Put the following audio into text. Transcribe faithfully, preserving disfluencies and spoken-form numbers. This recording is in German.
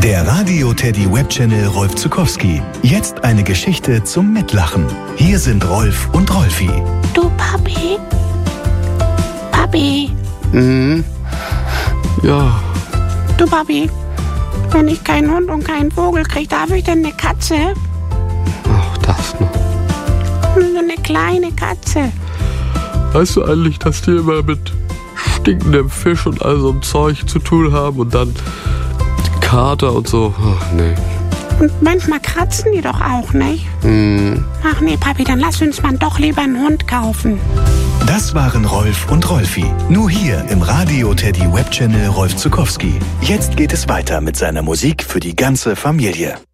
Der Radio Teddy Webchannel Rolf Zuckowski. Jetzt eine Geschichte zum Mitlachen. Hier sind Rolf und Rolfi. Du Papi? Papi? Mhm. Ja. Du Papi, wenn ich keinen Hund und keinen Vogel kriege, darf ich denn eine Katze? Ach, das noch. So eine kleine Katze. Weißt du eigentlich, dass die immer mit stinkendem Fisch und all so einem Zeug zu tun haben und dann Kater und so? Ach, nee. Und manchmal kratzen die doch auch, nicht? Mhm. Ach nee, Papi, dann lass uns mal doch lieber einen Hund kaufen. Das waren Rolf und Rolfi. Nur hier im Radio Teddy Webchannel Rolf Zuckowski. Jetzt geht es weiter mit seiner Musik für die ganze Familie.